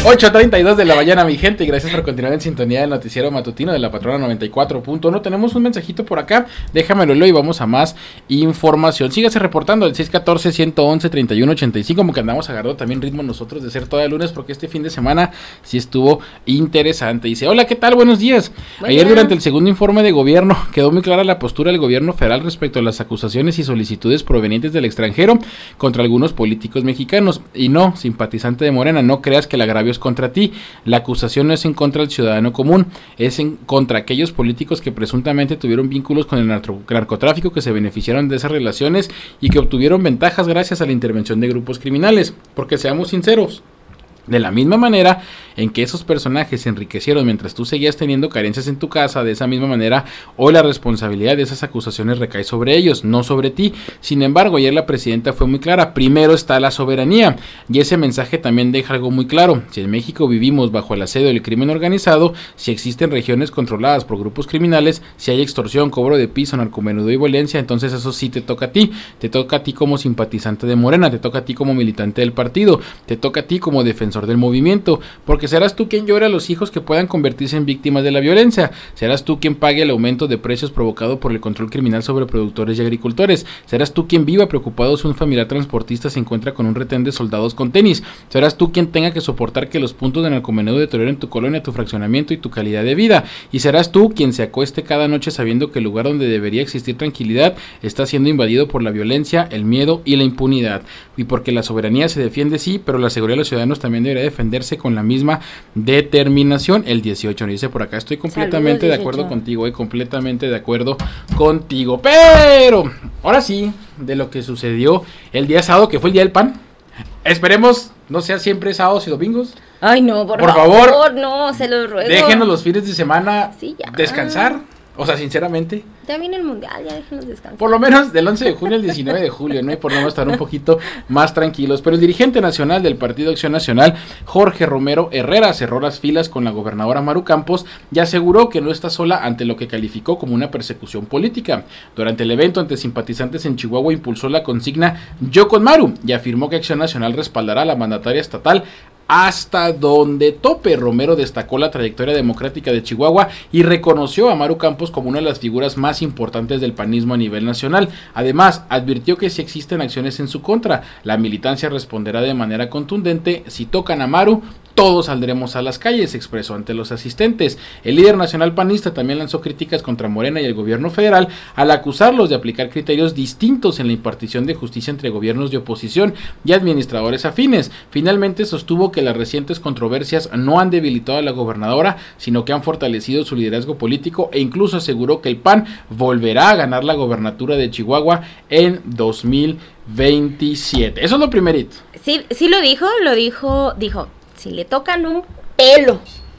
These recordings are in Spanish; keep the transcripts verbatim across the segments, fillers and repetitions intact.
ocho treinta y dos de la mañana, mi gente, y gracias por continuar en sintonía del noticiero matutino de la Patrona noventa y cuatro punto uno. Tenemos un mensajito por acá, déjamelo leo y vamos a más información. Sígase reportando al seis uno cuatro, uno uno, tres uno ocho cinco, como que andamos agarrando también ritmo nosotros de ser todo el lunes, porque este fin de semana sí estuvo interesante. Dice, hola, ¿qué tal? Buenos días. Buen Ayer día. Durante el segundo informe de gobierno quedó muy clara la postura del gobierno federal respecto a las acusaciones y solicitudes provenientes del extranjero contra algunos políticos mexicanos. Y no, simpatizante de Morena, no creas que el agravio es contra ti. La acusación no es en contra del ciudadano común, es en contra aquellos políticos que presuntamente tuvieron vínculos con el narcotráfico, que se beneficiaron de esas relaciones y que obtuvieron ventajas gracias a la intervención de grupos criminales. Porque seamos sinceros, de la misma manera en que esos personajes se enriquecieron mientras tú seguías teniendo carencias en tu casa, de esa misma manera hoy la responsabilidad de esas acusaciones recae sobre ellos, no sobre ti. Sin embargo, ayer la presidenta fue muy clara, primero está la soberanía, y ese mensaje también deja algo muy claro: si en México vivimos bajo el asedio del crimen organizado, si existen regiones controladas por grupos criminales, si hay extorsión, cobro de piso, narcomenudeo y violencia, entonces eso sí te toca a ti, te toca a ti como simpatizante de Morena, te toca a ti como militante del partido, te toca a ti como defensor del movimiento, porque serás tú quien llore a los hijos que puedan convertirse en víctimas de la violencia, serás tú quien pague el aumento de precios provocado por el control criminal sobre productores y agricultores, serás tú quien viva preocupado si un familiar transportista se encuentra con un retén de soldados con tenis, serás tú quien tenga que soportar que los puntos de narcomenudeo deterioren tu colonia, tu fraccionamiento y tu calidad de vida, y serás tú quien se acueste cada noche sabiendo que el lugar donde debería existir tranquilidad está siendo invadido por la violencia, el miedo y la impunidad. Y porque la soberanía se defiende, sí, pero la seguridad de los ciudadanos también debería defenderse con la misma determinación. El dieciocho dice por acá, estoy completamente Saludos, de acuerdo contigo, eh, completamente de acuerdo contigo. Pero ahora sí, de lo que sucedió el día sábado, que fue el día del pan, esperemos no sea siempre sábados y domingos. Ay, no, por, por favor, favor, no, se los ruego. Déjenos los fines de semana sí, ya. descansar. O sea, sinceramente. Ya viene el mundial, ya déjenos descansar. Por lo menos del once de junio al diecinueve de julio, ¿no? Y por lo menos estar un poquito más tranquilos. Pero el dirigente nacional del Partido Acción Nacional, Jorge Romero Herrera, cerró las filas con la gobernadora Maru Campos y aseguró que no está sola ante lo que calificó como una persecución política. Durante el evento ante simpatizantes en Chihuahua impulsó la consigna Yo con Maru y afirmó que Acción Nacional respaldará a la mandataria estatal hasta donde tope. Romero destacó la trayectoria democrática de Chihuahua y reconoció a Maru Campos como una de las figuras más importantes del panismo a nivel nacional. Además, advirtió que si existen acciones en su contra, la militancia responderá de manera contundente. Si tocan a Maru, todos saldremos a las calles, expresó ante los asistentes. El líder nacional panista también lanzó críticas contra Morena y el gobierno federal al acusarlos de aplicar criterios distintos en la impartición de justicia entre gobiernos de oposición y administradores afines. Finalmente sostuvo que las recientes controversias no han debilitado a la gobernadora, sino que han fortalecido su liderazgo político, e incluso aseguró que el P A N volverá a ganar la gobernatura de Chihuahua en dos mil veintisiete. Eso es lo primerito. Sí, sí lo dijo, lo dijo, dijo, si le tocan un pelo,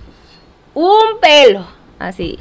un pelo, así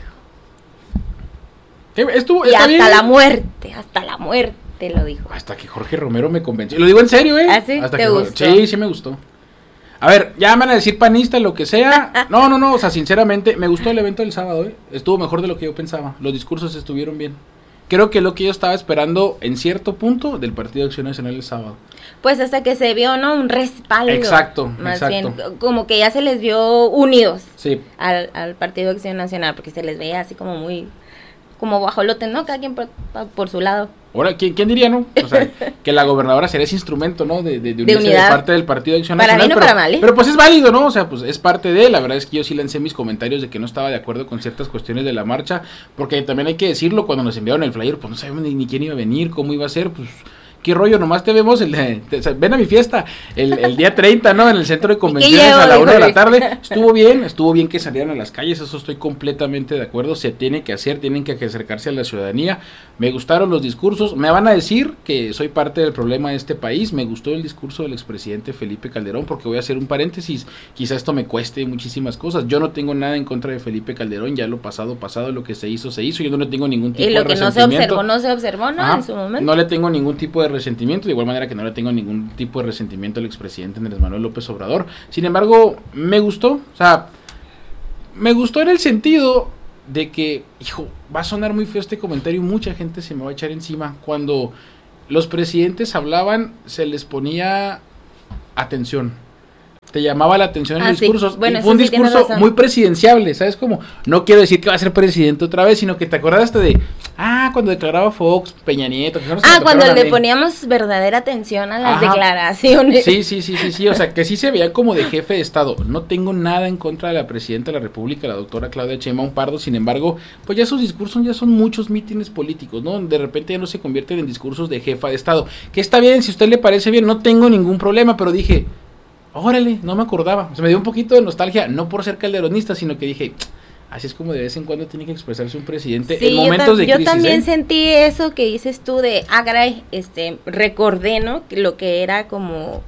dijo. Estuvo, y hasta bien. la muerte, hasta la muerte lo dijo. Hasta que Jorge Romero me convenció. Lo digo en serio, ¿eh? ¿Ah, sí? Hasta ¿Te que gustó? Sí, sí me gustó. A ver, ya me van a decir panista, lo que sea. No, no, no, o sea, sinceramente, me gustó el evento del sábado, ¿eh? Estuvo mejor de lo que yo pensaba. Los discursos estuvieron bien. Creo que lo que yo estaba esperando en cierto punto del Partido de Acción Nacional el sábado. Pues hasta que se vio, ¿no? Un respaldo. Exacto, más exacto. Bien, como que ya se les vio unidos. Sí. Al, al Partido de Acción Nacional, porque se les veía así como muy, como guajolotes, ¿no? Cada quien por, por su lado. Ahora, ¿quién, ¿quién diría, no? O sea, que la gobernadora sería ese instrumento, ¿no? De, de, de unirse de, unidad. de parte del Partido de Acción Nacional. Para mí no, pero, para mal, ¿eh? Pero pues es válido, ¿no? O sea, pues es parte de, la verdad es que yo sí lancé mis comentarios de que no estaba de acuerdo con ciertas cuestiones de la marcha, porque también hay que decirlo, cuando nos enviaron el flyer, pues no sabemos ni, ni quién iba a venir, cómo iba a ser, pues... ¿Qué rollo? Nomás te vemos, el, te, ven a mi fiesta, el, el día treinta, ¿no? En el centro de convenciones a la una de la tarde. Estuvo bien, estuvo bien que salieran a las calles, eso estoy completamente de acuerdo. Se tiene que hacer, tienen que acercarse a la ciudadanía. Me gustaron los discursos. Me van a decir que soy parte del problema de este país. Me gustó el discurso del expresidente Felipe Calderón, porque voy a hacer un paréntesis. Quizá esto me cueste muchísimas cosas. Yo no tengo nada en contra de Felipe Calderón, ya lo pasado, pasado, lo que se hizo, se hizo. Yo no le tengo ningún tipo de resentimiento. Y lo que no se observó, no se observó, ¿no? Ajá, en su momento. No le tengo ningún tipo de resentimiento, de igual manera que no le tengo ningún tipo de resentimiento al expresidente Andrés Manuel López Obrador. Sin embargo, me gustó, o sea, me gustó en el sentido de que, hijo, va a sonar muy feo este comentario y mucha gente se me va a echar encima. Cuando los presidentes hablaban, se les ponía atención. te llamaba la atención en Ah, los sí. discursos. Bueno, y fue un eso sí tienes discurso razón. muy presidenciable, ¿sabes cómo? No quiero decir que va a ser presidente otra vez, sino que te acordaste de, ah, cuando declaraba Fox, Peña Nieto. Que son los que Ah, me cuando tocaron a le mí. poníamos verdadera atención a las Ajá. declaraciones. Sí, sí, sí, sí, sí, o sea, que sí se veía como de jefe de Estado. No tengo nada en contra de la presidenta de la República, la doctora Claudia Sheinbaum Pardo, sin embargo, pues ya sus discursos ya son muchos mítines políticos, ¿no? De repente ya no se convierten en discursos de jefa de Estado. Que está bien, si a usted le parece bien, no tengo ningún problema, pero dije, órale, no me acordaba. O sea, me dio un poquito de nostalgia, no por ser calderonista, sino que dije, así es como de vez en cuando tiene que expresarse un presidente Sí, en momentos yo, ta- de yo crisis. también ¿eh? sentí eso que dices tú de, ah, caray, este, recordé, ¿no? Que lo que era como,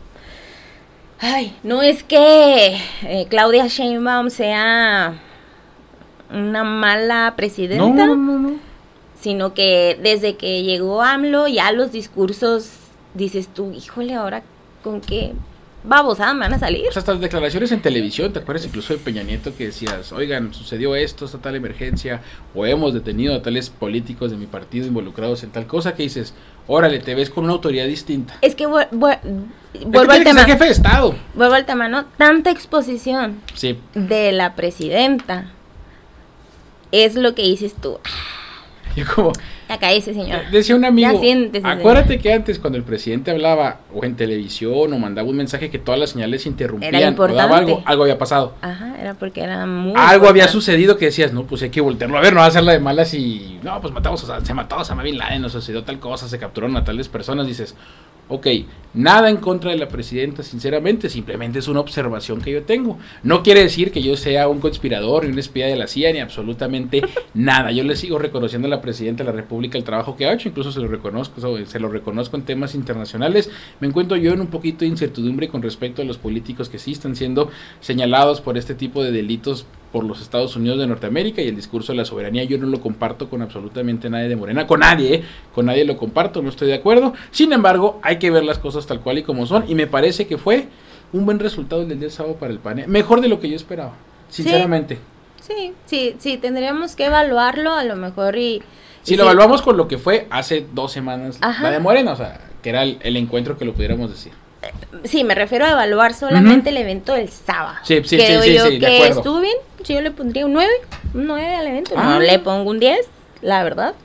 ay, no es que eh, Claudia Sheinbaum sea una mala presidenta, No, no, no, no. sino que desde que llegó AMLO ya los discursos, dices tú, híjole, ahora con qué babosada me van a salir. O sea, estas declaraciones en televisión, ¿te acuerdas incluso de Peña Nieto que decías, oigan, sucedió esto, esta tal emergencia, o hemos detenido a tales políticos de mi partido involucrados en tal cosa, que dices, órale, te ves con una autoridad distinta. Es que vu- vu- Es vuelvo que al tiene que tema, ser jefe de Estado. vuelvo al tema, ¿no? Tanta exposición Sí, de la presidenta es lo que dices tú. yo como, Acá dice, señor. decía un amigo, Ya siéntese, acuérdate que antes cuando el presidente hablaba, o en televisión, o mandaba un mensaje que todas las señales se interrumpían, Era o importante. daba algo, algo había pasado. Ajá, era porque era muy Algo había importante. sucedido que decías, no, pues hay que voltearlo a ver, no va a hacerla de malas y, no, pues matamos, o sea, se mató a Osama Bin Laden, no sucedió tal cosa, se capturaron a tales personas, dices, ok, nada en contra de la presidenta, sinceramente, simplemente es una observación que yo tengo. No quiere decir que yo sea un conspirador, ni un espía de la C I A, ni absolutamente nada. Yo le sigo reconociendo a la presidenta de la República el trabajo que ha hecho, incluso se lo reconozco, se lo reconozco en temas internacionales. Me encuentro yo en un poquito de incertidumbre con respecto a los políticos que sí están siendo señalados por este tipo de delitos por los Estados Unidos de Norteamérica, y el discurso de la soberanía yo no lo comparto con absolutamente nadie de Morena, con nadie, ¿eh? Con nadie lo comparto, no estoy de acuerdo. Sin embargo, hay que ver las cosas tal cual y como son, y me parece que fue un buen resultado del día sábado para el P A N, ¿eh? Mejor de lo que yo esperaba, sinceramente. Sí, sí, sí, tendríamos que evaluarlo a lo mejor y... Si y lo sí, evaluamos con lo que fue hace dos semanas Ajá. la de Morena, o sea, que era el, el encuentro que lo pudiéramos decir. Sí, me refiero a evaluar solamente Ujú. el evento del sábado. Sí, sí, Creo sí, sí, yo sí, de que acuerdo. estuvo bien. Sí, yo le pondría un nueve, un nueve al evento. Ah. No le pongo un diez, la verdad.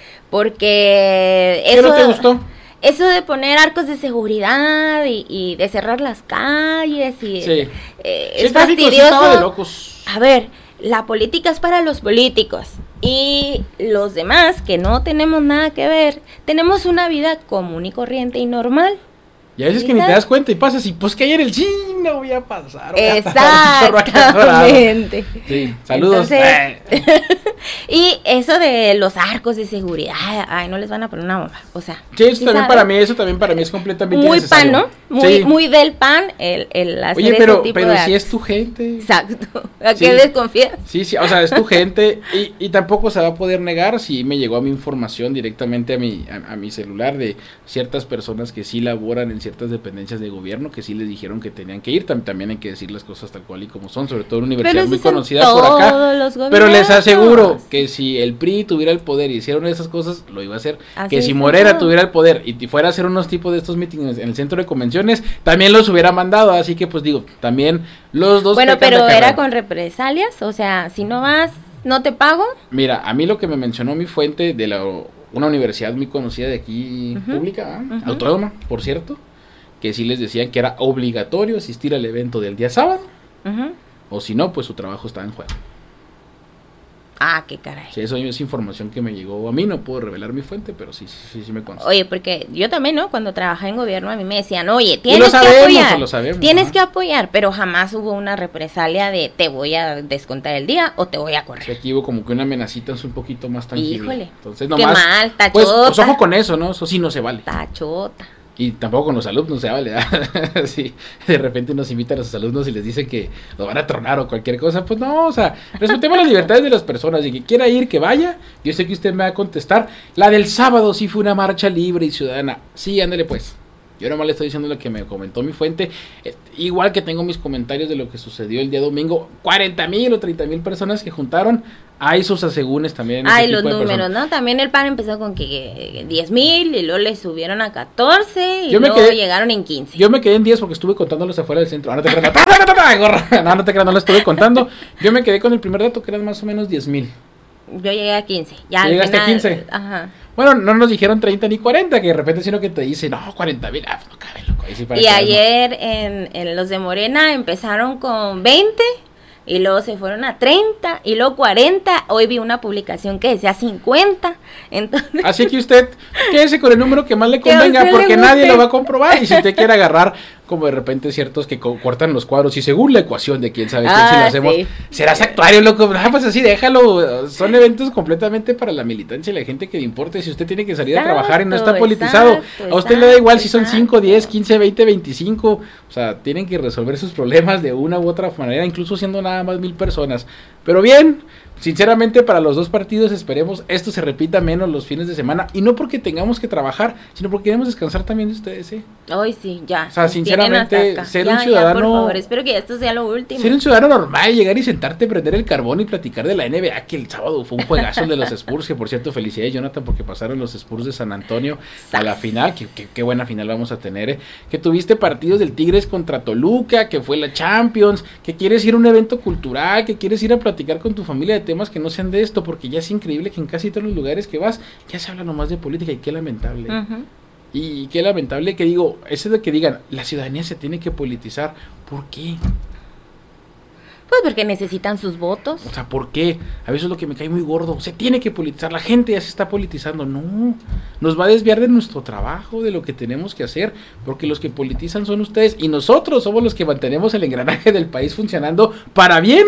Porque ¿Qué eso... no te gustó? Eso de poner arcos de seguridad y, y de cerrar las calles y Sí. eh, Sí, es el tráfico sí estaba de fastidioso. locos. A ver, la política es para los políticos y los demás que no tenemos nada que ver, tenemos una vida común y corriente y normal. Y a veces que ni te das cuenta y pasas y pues que ayer el chin no voy a pasar. voy a pasar un chorro acá atorado. Exactamente. Sí, saludos. Entonces, Eh. y eso de los arcos de seguridad, ay, no les van a poner una bomba, o sea. Sí, eso ¿sí también saben? para mí, eso también para mí es completamente Muy innecesario. pan, ¿no? Muy, Sí. muy del pan el, el hacer Oye, ese pero, tipo pero de si actos. es tu gente. Exacto. ¿A Sí. qué desconfías? Sí, sí, o sea, es tu gente y, y tampoco se va a poder negar si me llegó a mi información directamente a mi, a, a mi celular de ciertas personas que sí laboran en ciertas dependencias de gobierno, que sí les dijeron que tenían que ir. Tam- también hay que decir las cosas tal cual y como son, sobre todo en una universidad Pero muy eso es en conocida por acá. todos los Pero les gobiernos. aseguro que si el P R I tuviera el poder y hiciera una de esas cosas, lo iba a hacer. Así que es si en Morena todo. tuviera el poder y t- fuera a hacer unos tipos de estos mítines en el centro de convenciones, también los hubiera mandado. Así que pues digo, también los dos... Bueno, pecan de pero era acarreo. con represalias, o sea, si no vas, no te pago. Mira, a mí lo que me mencionó mi fuente de la, una universidad muy conocida de aquí, Ujú, pública, ¿eh? ujú. Autónoma, por cierto, que sí les decían que era obligatorio asistir al evento del día sábado, Ujú. o si no, pues su trabajo estaba en juego. Ah, qué caray. Sí, eso es información que me llegó a mí, no puedo revelar mi fuente, pero sí, sí, sí, sí me consta. Oye, porque yo también, ¿no? Cuando trabajé en gobierno a mí me decían, oye, Y tienes lo que sabemos, apoyar. lo sabemos, Tienes ajá. que apoyar, pero jamás hubo una represalia de te voy a descontar el día o te voy a Sí, correr. aquí hubo como que una amenacita es un poquito más tangible. Híjole, Entonces, qué nomás, mal, pues, pues tachota. ojo con eso, ¿no? Eso sí no se vale. Tachota. Y tampoco con los alumnos se vale, ¿verdad? Sí, de repente nos invitan a sus alumnos y les dicen que los van a tronar o cualquier cosa, pues no, o sea, respetemos las libertades de las personas, y que quiera ir, que vaya. Yo sé que usted me va a contestar. La del sábado sí fue una marcha libre y ciudadana. Sí, ándale pues. Yo nomás le estoy diciendo lo que me comentó mi fuente. Eh, igual que tengo mis comentarios de lo que sucedió el día domingo. cuarenta mil o treinta mil personas que juntaron Hay sus asegúnes también. Hay los números, ¿no? También el P A N empezó con que diez mil y luego le subieron a catorce y yo luego quedé, llegaron en quince. Yo me quedé en diez porque estuve contándolos afuera del centro. Ah, no te creas, no, no, no te creas, no lo estuve contando. Yo me quedé con el primer dato que eran más o menos diez mil. Yo llegué a quince. Ya al ¿Llegaste final, a quince? Ajá. Bueno, no nos dijeron treinta ni cuarenta, que de repente sino que te dice, no, cuarenta mil, ah, no cabe, loco. Ahí sí para y ayer en, en los de Morena empezaron con veinte y luego se fueron a treinta y luego cuarenta. Hoy vi una publicación que decía cincuenta. Entonces, así que usted quédese con el número que más le convenga, porque nadie lo va a comprobar. Y si usted quiere agarrar, como de repente ciertos que co- cortan los cuadros y según la ecuación de quién sabe quién, ah, si lo hacemos, sí. Serás actuario, loco. Ah, pues así, déjalo. Son eventos completamente para la militancia y la gente que le importe. Si usted tiene que salir exacto, a trabajar y no está politizado, exacto, a usted exacto, le da igual si son cinco, diez, quince, veinte, veinticinco. O sea, tienen que resolver sus problemas de una u otra manera, incluso siendo nada más mil personas. Pero bien, sinceramente para los dos partidos esperemos esto se repita menos los fines de semana, y no porque tengamos que trabajar, sino porque queremos descansar también de ustedes, ¿eh? Hoy sí, ya. O sea, sinceramente, ser ya, un ciudadano... Ya, por favor, espero que esto sea lo último. Ser un ciudadano normal, llegar y sentarte, prender el carbón y platicar de la N B A, que el sábado fue un juegazo de los Spurs, que por cierto, felicidades, Jonathan, porque pasaron los Spurs de San Antonio a la final, que, que, que buena final vamos a tener, ¿eh? Que tuviste partidos del Tigres contra Toluca, que fue la Champions, que quieres ir a un evento cultural, que quieres ir a platicar con tu familia de temas que no sean de esto, porque ya es increíble que en casi todos los lugares que vas ya se habla nomás de política, y qué lamentable. Uh-huh. Y qué lamentable que digo, eso de que digan, la ciudadanía se tiene que politizar. ¿Por qué? Pues porque necesitan sus votos. O sea, ¿por qué? A veces es lo que me cae muy gordo. Se tiene que politizar, la gente ya se está politizando. No, nos va a desviar de nuestro trabajo, de lo que tenemos que hacer, porque los que politizan son ustedes, y nosotros somos los que mantenemos el engranaje del país funcionando para bien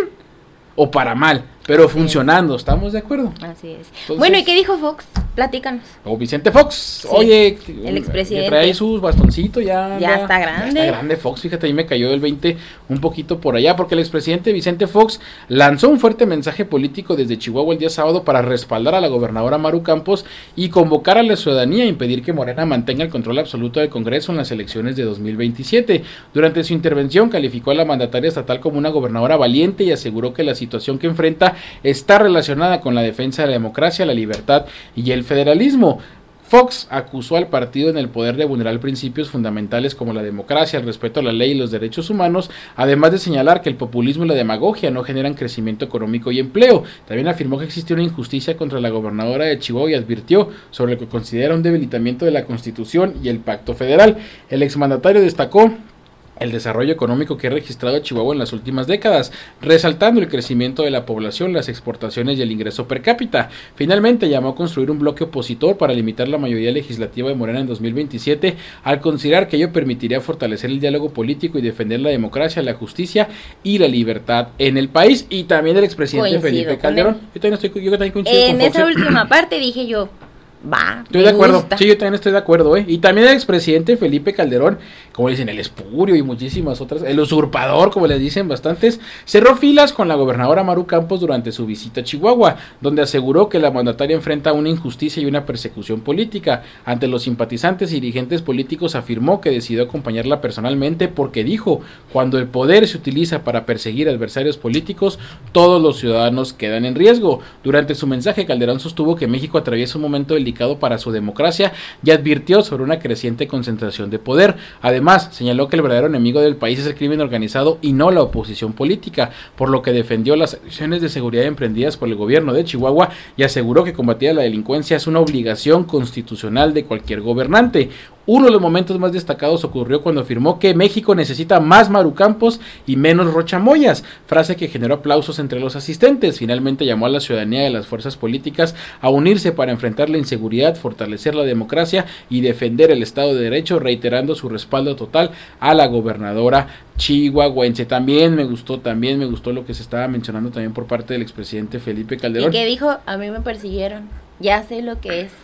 o para mal, pero funcionando, ¿estamos de acuerdo? Así es. Entonces, bueno, ¿y qué dijo Fox? Platícanos. O Vicente Fox, sí, oye, el expresidente. Trae sus bastoncitos, ya, ya, ya está grande. Ya está grande Fox, fíjate, ahí me cayó el veinte un poquito por allá, porque el expresidente Vicente Fox lanzó un fuerte mensaje político desde Chihuahua el día sábado para respaldar a la gobernadora Maru Campos y convocar a la ciudadanía a impedir que Morena mantenga el control absoluto del Congreso en las elecciones de dos mil veintisiete. Durante su intervención calificó a la mandataria estatal como una gobernadora valiente y aseguró que la situación que enfrenta está relacionada con la defensa de la democracia, la libertad y el federalismo. Fox acusó al partido en el poder de vulnerar principios fundamentales como la democracia, el respeto a la ley y los derechos humanos, además de señalar que el populismo y la demagogia no generan crecimiento económico y empleo. También afirmó que existe una injusticia contra la gobernadora de Chihuahua y advirtió sobre lo que considera un debilitamiento de la Constitución y el Pacto Federal. El exmandatario destacó el desarrollo económico que ha registrado Chihuahua en las últimas décadas, resaltando el crecimiento de la población, las exportaciones y el ingreso per cápita. Finalmente llamó a construir un bloque opositor para limitar la mayoría legislativa de Morena en dos mil veintisiete, al considerar que ello permitiría fortalecer el diálogo político y defender la democracia, la justicia y la libertad en el país. Y también el expresidente coincido Felipe Calderón. Yo también, estoy, yo también coincido en con esa Fox. última parte dije yo, va, estoy de acuerdo, gusta. Sí, yo también estoy de acuerdo, ¿eh? Y también el expresidente Felipe Calderón, como dicen, el espurio y muchísimas otras, el usurpador, como les dicen bastantes, cerró filas con la gobernadora Maru Campos durante su visita a Chihuahua, donde aseguró que la mandataria enfrenta una injusticia y una persecución política. Ante los simpatizantes y dirigentes políticos afirmó que decidió acompañarla personalmente porque dijo, cuando el poder se utiliza para perseguir adversarios políticos, todos los ciudadanos quedan en riesgo. Durante su mensaje, Calderón sostuvo que México atraviesa un momento delicado para su democracia y advirtió sobre una creciente concentración de poder. Además, señaló que el verdadero enemigo del país es el crimen organizado y no la oposición política, por lo que defendió las acciones de seguridad emprendidas por el gobierno de Chihuahua y aseguró que combatir a la delincuencia es una obligación constitucional de cualquier gobernante. Uno de los momentos más destacados ocurrió cuando afirmó que México necesita más Maru Campos y menos Rocha Moyas, frase que generó aplausos entre los asistentes. Finalmente llamó a la ciudadanía y a las fuerzas políticas a unirse para enfrentar la inseguridad, fortalecer la democracia y defender el Estado de Derecho, reiterando su respaldo total a la gobernadora chihuahuense. También me gustó, también me gustó lo que se estaba mencionando también por parte del expresidente Felipe Calderón. ¿Y qué dijo? A mí me persiguieron, ya sé lo que es.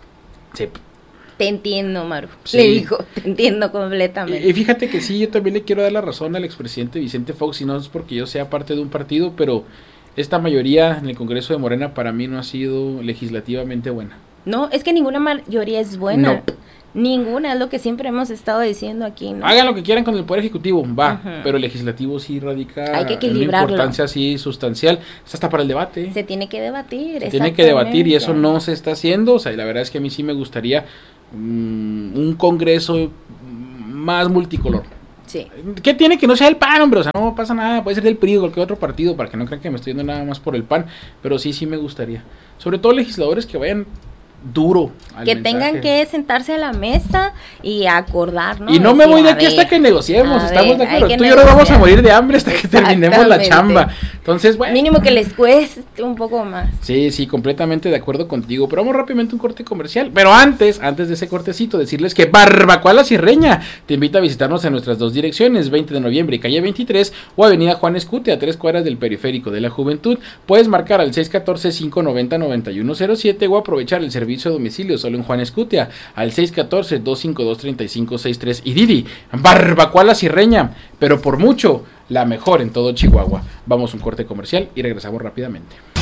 Sí. Te entiendo, Maru. Sí. Le dijo, te entiendo completamente. Y, y fíjate que sí, yo también le quiero dar la razón al expresidente Vicente Fox, y no es porque yo sea parte de un partido, pero esta mayoría en el Congreso de Morena para mí no ha sido legislativamente buena. No, es que ninguna mayoría es buena. No. Ninguna, es lo que siempre hemos estado diciendo aquí, ¿no? Hagan lo que quieran con el Poder Ejecutivo, va, Ujú. pero el Legislativo sí radica Hay que una equilibrarlo. importancia así sustancial, es hasta para el debate. Se tiene que debatir, Se tiene que debatir y eso exactamente. no se está haciendo, o sea, y la verdad es que a mí sí me gustaría mm, un Congreso más multicolor. Sí. ¿Qué tiene que no sea el P A N, hombre? O sea, no pasa nada, puede ser del P R I o cualquier otro partido, para que no crean que me estoy yendo nada más por el P A N, pero sí, sí me gustaría. Sobre todo legisladores que vayan duro al Que mensaje. tengan que sentarse a la mesa y acordar, ¿no? Y no me Decir, voy de a aquí hasta ver, que negociemos, a estamos ver, de hay acuerdo. que Tú y yo no vamos a negociar. morir de hambre hasta que terminemos la Exactamente. chamba. Entonces, bueno. Mínimo que les cueste un poco más. Sí, sí, completamente de acuerdo contigo. Pero vamos rápidamente a un corte comercial. Pero antes, antes de ese cortecito, decirles que Barbacoa La Sierreña te invita a visitarnos en nuestras dos direcciones, veinte de noviembre y calle veintitrés, o avenida Juan Escute, a tres cuadras del Periférico de la Juventud. Puedes marcar al seis uno cuatro, cinco nueve cero, nueve uno cero siete o aprovechar el servicio a domicilio solo en Juan Escutia al seis uno cuatro, dos cinco dos, tres cinco seis tres. Y Didi, Barbacoa La Sierreña, pero por mucho la mejor en todo Chihuahua. Vamos a un corte comercial y regresamos rápidamente.